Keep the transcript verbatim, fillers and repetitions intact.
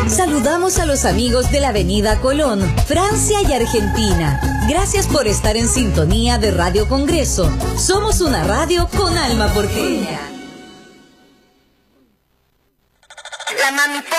Saludamos a los amigos de la Avenida Colón, Francia y Argentina. Gracias por estar en sintonía de Radio Congreso. Somos una radio con alma porteña. La mami